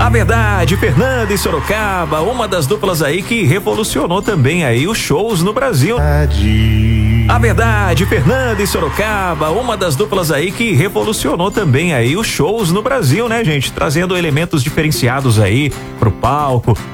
A Verdade, Fernanda e Sorocaba, uma das duplas aí que revolucionou também aí os shows no Brasil. A Verdade, Fernanda e Sorocaba, uma das duplas aí que revolucionou também aí os shows no Brasil, né, gente? Trazendo elementos diferenciados aí pro palco,